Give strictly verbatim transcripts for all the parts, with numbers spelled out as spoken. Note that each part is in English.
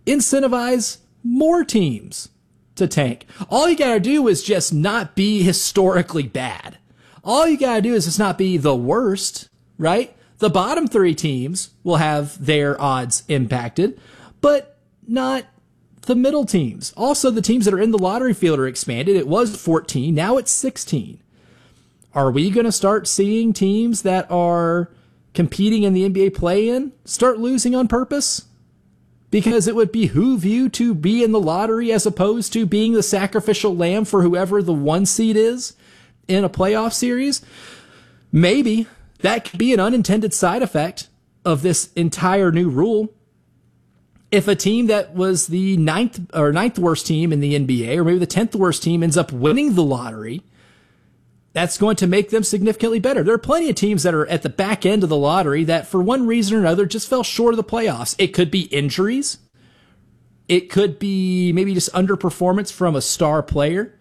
incentivize more teams to tank. All you gotta do is just not be historically bad. All you gotta do is just not be the worst, right? The bottom three teams will have their odds impacted, but not the middle teams. Also, the teams that are in the lottery field are expanded. It was fourteen, now it's sixteen. Are we going to start seeing teams that are competing in the N B A play-in start losing on purpose? Because it would behoove you to be in the lottery as opposed to being the sacrificial lamb for whoever the one seed is in a playoff series? Maybe. That could be an unintended side effect of this entire new rule. If a team that was the ninth or ninth worst team in the N B A, or maybe the tenth worst team, ends up winning the lottery, that's going to make them significantly better. There are plenty of teams that are at the back end of the lottery that for one reason or another just fell short of the playoffs. It could be injuries. It could be maybe just underperformance from a star player.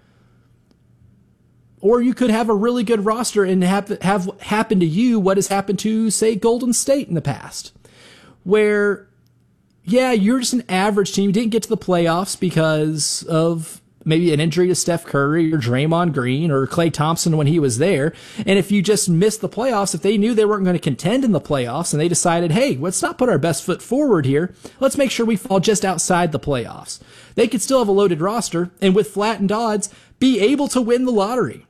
Or you could have a really good roster and have, have happen to you what has happened to, say, Golden State in the past. Where, yeah, you're just an average team. You didn't get to the playoffs because of maybe an injury to Steph Curry or Draymond Green or Klay Thompson when he was there. And if you just missed the playoffs, if they knew they weren't going to contend in the playoffs and they decided, hey, let's not put our best foot forward here, let's make sure we fall just outside the playoffs, they could still have a loaded roster and with flattened odds be able to win the lottery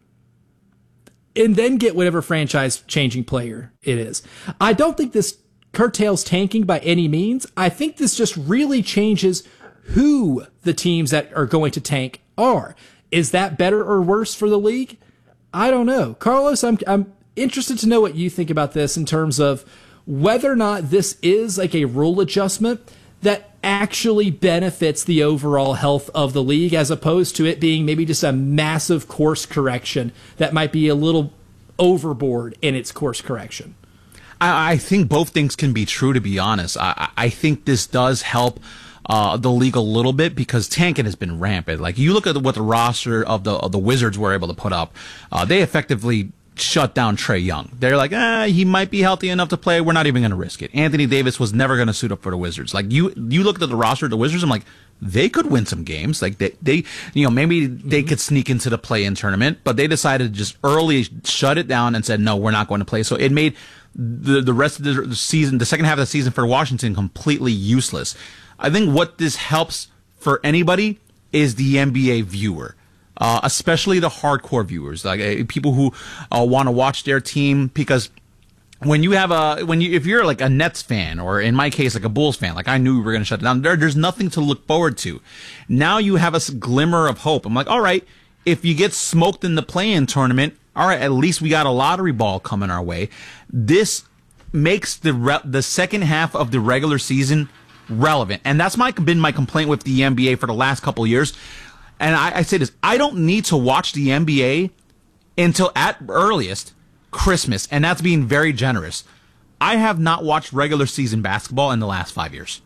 and then get whatever franchise-changing player it is. I don't think this curtails tanking by any means. I think this just really changes who the teams that are going to tank are. Is that better or worse for the league? I don't know. Carlos, I'm I'm interested to know what you think about this in terms of whether or not this is like a rule adjustment that actually benefits the overall health of the league as opposed to it being maybe just a massive course correction that might be a little overboard in its course correction. I, I think both things can be true, to be honest. I, I think this does help Uh, the league a little bit because tanking has been rampant. Like you look at what the roster of the of the Wizards were able to put up, uh, they effectively shut down Trae Young. They're like, ah, he might be healthy enough to play. We're not even going to risk it. Anthony Davis was never going to suit up for the Wizards. Like you, you look at the roster of the Wizards, I'm like, they could win some games. Like they, they, you know, maybe they could sneak into the play-in tournament, but they decided to just early shut it down and said, no, we're not going to play. So it made the the rest of the season, the second half of the season for Washington, completely useless. I think what this helps for anybody is the N B A viewer, uh, especially the hardcore viewers, like uh, people who uh, want to watch their team. Because when you have a, when you, if you're like a Nets fan, or in my case, like a Bulls fan, like I knew we were going to shut it down. There, there's nothing to look forward to. Now you have a glimmer of hope. I'm like, all right, if you get smoked in the play-in tournament, all right, at least we got a lottery ball coming our way. This makes the re- the second half of the regular season relevant, and that's my been my complaint with the N B A for the last couple of years. And I, I say this: I don't need to watch the N B A until at earliest Christmas, and that's being very generous. I have not watched regular season basketball in the last five years.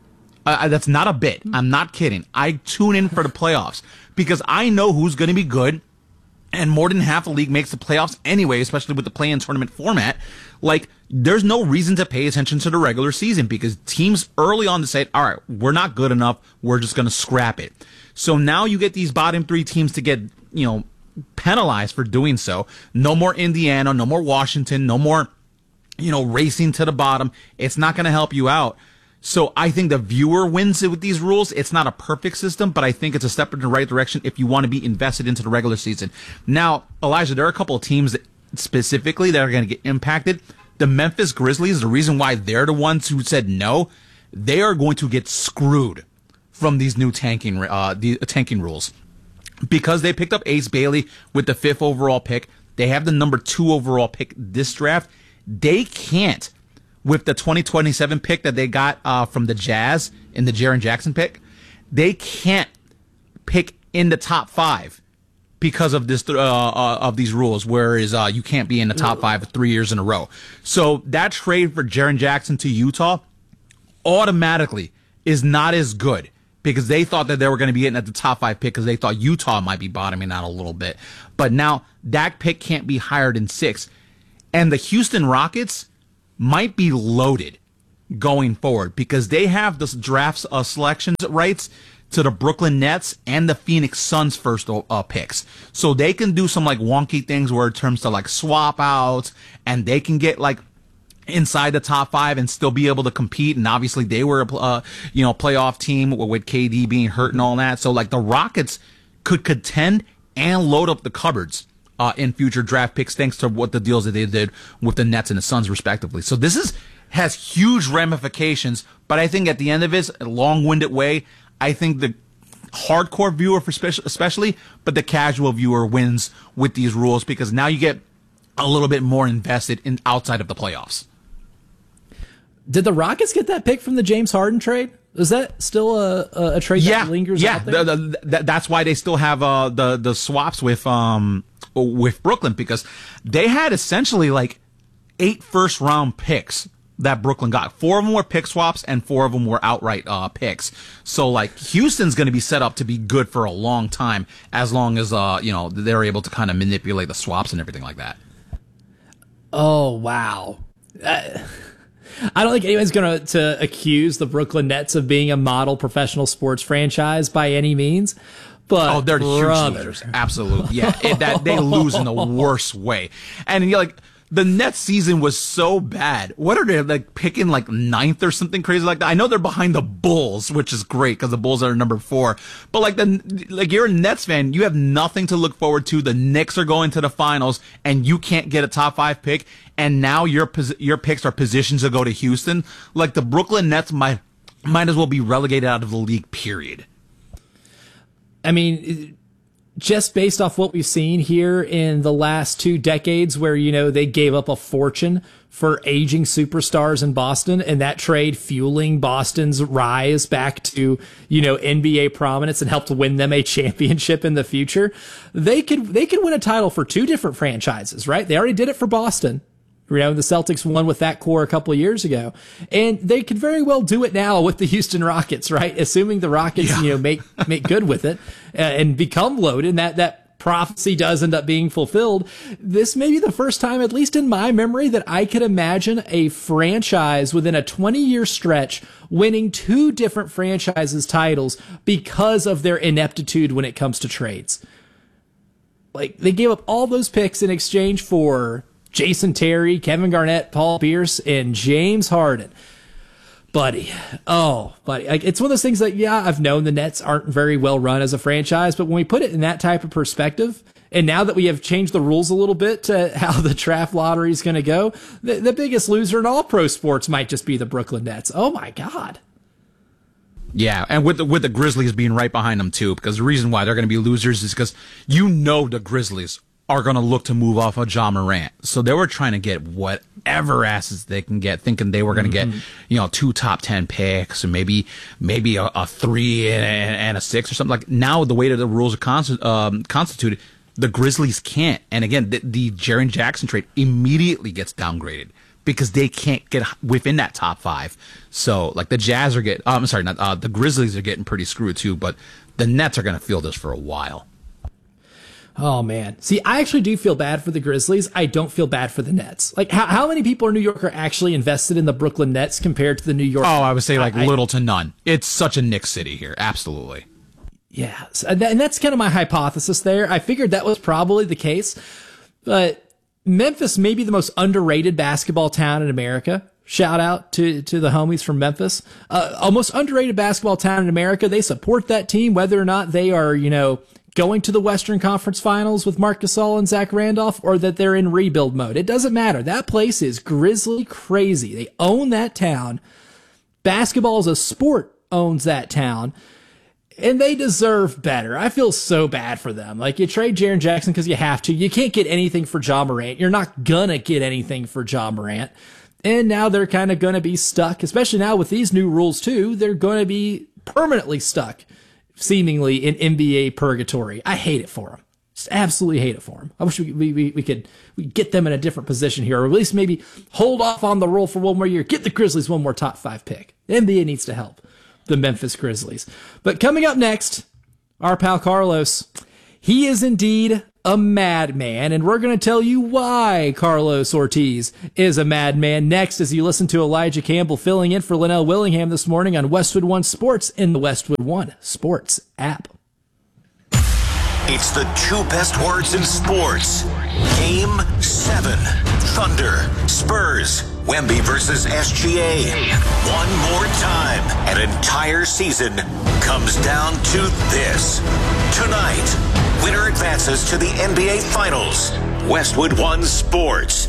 Uh, that's not a bit. I'm not kidding. I tune in for the playoffs because I know who's going to be good, and more than half the league makes the playoffs anyway, especially with the play-in tournament format. Like, there's no reason to pay attention to the regular season because teams early on decide, all right, we're not good enough, we're just going to scrap it. So now you get these bottom three teams to get, you know, penalized for doing so. No more Indiana, no more Washington, no more, you know, racing to the bottom. It's not going to help you out. So I think the viewer wins it with these rules. It's not a perfect system, but I think it's a step in the right direction if you want to be invested into the regular season. Now, Elijah, there are a couple of teams that specifically that are going to get impacted. The Memphis Grizzlies, the reason why they're the ones who said no, they are going to get screwed from these new tanking uh, the tanking rules. Because they picked up Ace Bailey with the fifth overall pick, they have the number two overall pick this draft. They can't, with the twenty twenty-seven pick that they got uh, from the Jazz in the Jaren Jackson pick, they can't pick in the top five because of this uh, uh, of these rules, whereas uh, you can't be in the top five for three years in a row. So that trade for Jaren Jackson to Utah automatically is not as good because they thought that they were going to be getting at the top five pick because they thought Utah might be bottoming out a little bit. But now that pick can't be higher than six. And the Houston Rockets might be loaded going forward because they have this drafts uh, selections rights to the Brooklyn Nets and the Phoenix Suns first uh, picks. So they can do some like wonky things where in terms of like swap outs, and they can get like inside the top five and still be able to compete. And obviously they were a uh, you know playoff team with K D being hurt and all that. So like the Rockets could contend and load up the cupboards uh, in future draft picks thanks to what the deals that they did with the Nets and the Suns respectively. So this is has huge ramifications, but I think at the end of it, a long-winded way, I think the hardcore viewer, for special, especially, but the casual viewer wins with these rules because now you get a little bit more invested in outside of the playoffs. Did the Rockets get that pick from the James Harden trade? Is that still a, a, a trade yeah, that lingers yeah, out there? the, the, the, that's why they still have uh, the the swaps with um with Brooklyn because they had essentially like eight first round picks that Brooklyn got. Four of them were pick swaps and four of them were outright uh, picks. So like Houston's going to be set up to be good for a long time as long as uh you know they're able to kind of manipulate the swaps and everything like that. Oh wow. Uh, I don't think anyone's going to to accuse the Brooklyn Nets of being a model professional sports franchise by any means. But oh, they're brother. huge losers. Absolutely. Yeah, it, that they lose in the worst way. And you're like the Nets season was so bad. What are they like picking like ninth or something crazy like that? I know they're behind the Bulls, which is great because the Bulls are number four. But like the like you're a Nets fan, you have nothing to look forward to. The Knicks are going to the finals, and you can't get a top five pick. And now your your picks are positioned to go to Houston. Like the Brooklyn Nets might might as well be relegated out of the league. Period. I mean, just based off what we've seen here in the last two decades where, you know, they gave up a fortune for aging superstars in Boston and that trade fueling Boston's rise back to, you know, N B A prominence and helped win them a championship in the future. They could, they could win a title for two different franchises, right? They already did it for Boston. You know, the Celtics won with that core a couple of years ago, and they could very well do it now with the Houston Rockets, right? Assuming the Rockets, yeah. you know, make make good with it uh, and become loaded, and that that prophecy does end up being fulfilled. This may be the first time, at least in my memory, that I could imagine a franchise within a twenty-year stretch winning two different franchises titles because of their ineptitude when it comes to trades. Like, they gave up all those picks in exchange for Jason Terry, Kevin Garnett, Paul Pierce, and James Harden. Buddy. Oh, buddy. Like, it's one of those things that, yeah, I've known the Nets aren't very well run as a franchise, but when we put it in that type of perspective, and now that we have changed the rules a little bit to how the draft lottery is going to go, the, the biggest loser in all pro sports might just be the Brooklyn Nets. Oh, my God. Yeah, and with the, with the Grizzlies being right behind them, too, because the reason why they're going to be losers is because you know the Grizzlies are going to look to move off of Ja Morant. So they were trying to get whatever assets they can get, thinking they were going to mm-hmm. get, you know, two top ten picks and maybe maybe a, a three and, and a six or something. Like now, the way that the rules are const- um, constituted, the Grizzlies can't. And again, the, the Jaren Jackson trade immediately gets downgraded because they can't get within that top five. So like the Jazz are getting, oh, I'm sorry, not, uh, the Grizzlies are getting pretty screwed too, but the Nets are going to feel this for a while. Oh, man. See, I actually do feel bad for the Grizzlies. I don't feel bad for the Nets. Like, how, how many people in New York are actually invested in the Brooklyn Nets compared to the New York? Oh, I would say like I, little to none. It's such a Knicks city here. Absolutely. Yeah. So, and that's kind of my hypothesis there. I figured that was probably the case. But Memphis may be the most underrated basketball town in America. Shout out to, to the homies from Memphis. Uh, almost underrated basketball town in America. They support that team, whether or not they are, you know, going to the Western Conference Finals with Marc Gasol and Zach Randolph, or that they're in rebuild mode. It doesn't matter. That place is Grizzly crazy. They own that town. Basketball as a sport owns that town, and they deserve better. I feel so bad for them. Like, you trade Jaren Jackson because you have to. You can't get anything for Ja Morant. You're not gonna get anything for Ja Morant. And now they're kind of gonna be stuck, especially now with these new rules too. They're gonna be permanently stuck, seemingly, in N B A purgatory. I hate it for them. Just absolutely hate it for them. I wish we, we, we, we could we get them in a different position here, or at least maybe hold off on the roll for one more year. Get the Grizzlies one more top five pick. The N B A needs to help the Memphis Grizzlies. But coming up next, our pal Carlos, he is indeed a madman, and we're going to tell you why Carlos Ortiz is a madman next as you listen to Elijah Campbell filling in for Linnell Willingham this morning on Westwood One Sports in the Westwood One Sports app. It's the two best words in sports. Game seven. Thunder, Spurs, Wemby versus S G A. One more time. An entire season comes down to this. Tonight, winner advances to the N B A Finals. Westwood One Sports.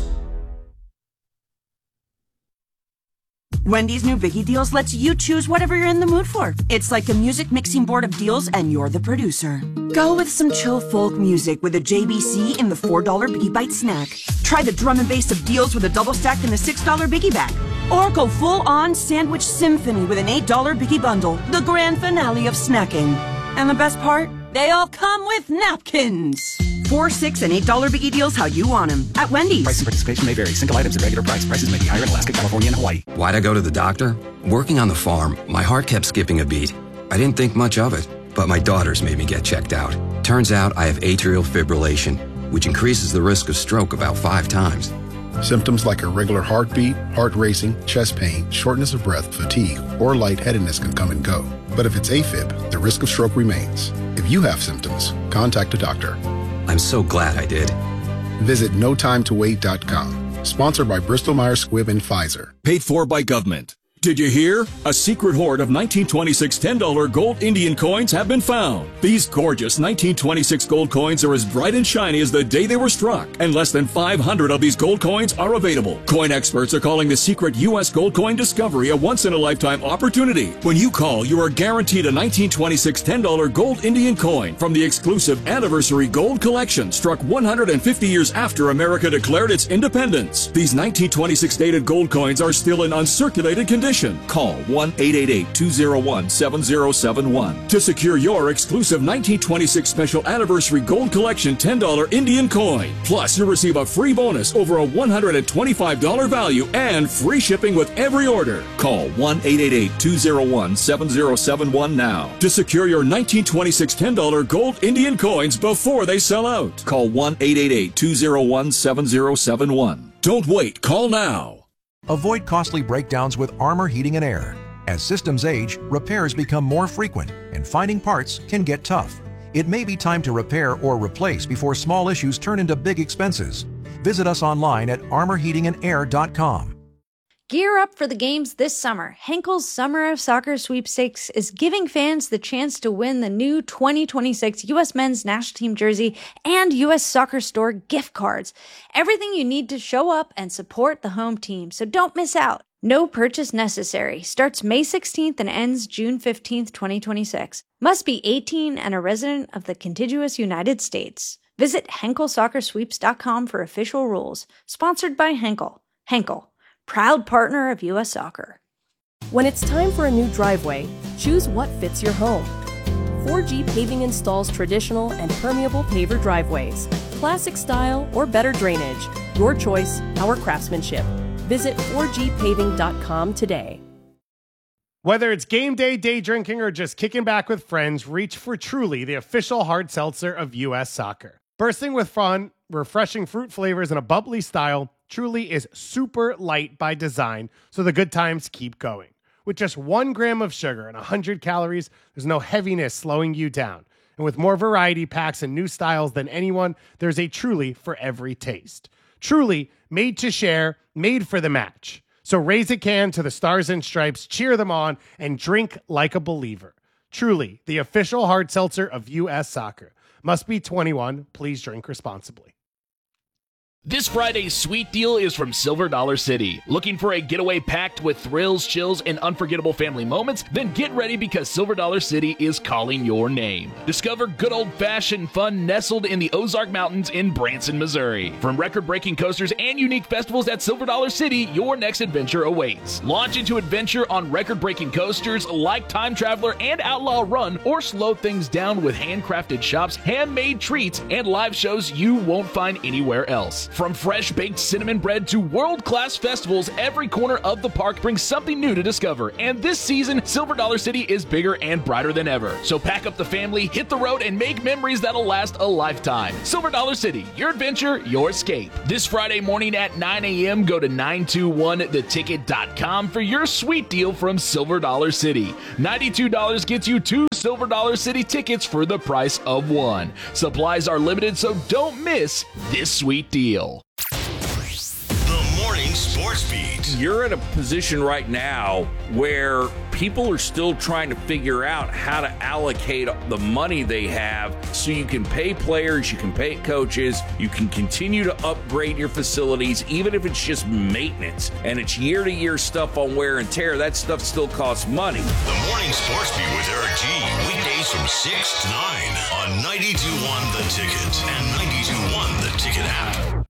Wendy's new Biggie Deals lets you choose whatever you're in the mood for. It's like a music mixing board of deals and you're the producer. Go with some chill folk music with a J B C in the four dollar Biggie Bite snack. Try the drum and bass of deals with a double stack in the six dollar Biggie bag. Or go full on sandwich symphony with an eight dollar Biggie bundle, the grand finale of snacking. And the best part? They all come with napkins. Four, six, and eight dollar Biggie Deals how you want them at Wendy's. Price and participation may vary. Single items at regular price. Prices may be higher in Alaska, California, and Hawaii. Why'd I go to the doctor? Working on the farm, my heart kept skipping a beat. I didn't think much of it, but my daughters made me get checked out. Turns out I have atrial fibrillation, which increases the risk of stroke about five times. Symptoms like irregular heartbeat, heart racing, chest pain, shortness of breath, fatigue, or lightheadedness can come and go. But if it's AFib, the risk of stroke remains. If you have symptoms, contact a doctor. I'm so glad I did. Visit no time to wait dot com. Sponsored by Bristol Myers Squibb and Pfizer. Paid for by government. Did you hear? A secret hoard of nineteen twenty-six ten dollar gold Indian coins have been found. These gorgeous nineteen twenty-six gold coins are as bright and shiny as the day they were struck, and less than five hundred of these gold coins are available. Coin experts are calling the secret U S gold coin discovery a once-in-a-lifetime opportunity. When you call, you are guaranteed a nineteen twenty-six ten dollar gold Indian coin from the exclusive Anniversary Gold Collection, struck one hundred fifty years after America declared its independence. These nineteen twenty-six dated gold coins are still in uncirculated condition. Call one eight eight eight, two oh one, seven oh seven one to secure your exclusive nineteen twenty-six Special Anniversary Gold Collection ten dollar Indian coin. Plus, you'll receive a free bonus over a one hundred twenty-five dollars value and free shipping with every order. Call one eight eight eight, two oh one, seven oh seven one now to secure your nineteen twenty-six ten dollar gold Indian coins before they sell out. Call one eight eight eight, two oh one, seven oh seven one. Don't wait. Call now. Avoid costly breakdowns with Armor Heating and Air. As systems age, repairs become more frequent, and finding parts can get tough. It may be time to repair or replace before small issues turn into big expenses. Visit us online at armor heating and air dot com. Gear up for the games this summer. Henkel's Summer of Soccer Sweepstakes is giving fans the chance to win the new twenty twenty-six U S Men's National Team jersey and U S Soccer Store gift cards. Everything you need to show up and support the home team, so don't miss out. No purchase necessary. Starts May sixteenth and ends June fifteenth, twenty twenty-six. Must be eighteen and a resident of the contiguous United States. Visit henkel soccer sweeps dot com for official rules. Sponsored by Henkel. Henkel, proud partner of U S Soccer. When it's time for a new driveway, choose what fits your home. four G Paving installs traditional and permeable paver driveways, classic style or better drainage. Your choice, our craftsmanship. Visit four G paving dot com today. Whether it's game day, day drinking, or just kicking back with friends, reach for Truly, the official hard seltzer of U S Soccer. Bursting with fun, refreshing fruit flavors, and a bubbly style, Truly is super light by design, so the good times keep going. With just one gram of sugar and one hundred calories, there's no heaviness slowing you down. And with more variety packs and new styles than anyone, there's a Truly for every taste. Truly, made to share, made for the match. So raise a can to the Stars and Stripes, cheer them on, and drink like a believer. Truly, the official hard seltzer of U S Soccer. Must be twenty-one. Please drink responsibly. This Friday's sweet deal is from Silver Dollar City. Looking for a getaway packed with thrills, chills, and unforgettable family moments? Then get ready because Silver Dollar City is calling your name. Discover good old-fashioned fun nestled in the Ozark Mountains in Branson, Missouri. From record-breaking coasters and unique festivals at Silver Dollar City, your next adventure awaits. Launch into adventure on record-breaking coasters like Time Traveler and Outlaw Run, or slow things down with handcrafted shops, handmade treats, and live shows you won't find anywhere else. From fresh baked cinnamon bread to world-class festivals, every corner of the park brings something new to discover. And this season, Silver Dollar City is bigger and brighter than ever. So pack up the family, hit the road, and make memories that'll last a lifetime. Silver Dollar City, your adventure, your escape. This Friday morning at nine a.m., go to nine two one the ticket dot com for your sweet deal from Silver Dollar City. ninety-two dollars gets you two Silver Dollar City tickets for the price of one. Supplies are limited, so don't miss this sweet deal. The Morning Sports Beat. You're in a position right now where people are still trying to figure out how to allocate the money they have so you can pay players, you can pay coaches, you can continue to upgrade your facilities, even if it's just maintenance and it's year-to-year stuff on wear and tear. That stuff still costs money. The Morning Sports Beat with Eric G. Weekdays from six to nine on ninety-two point one The Ticket and ninety-two point one The Ticket app.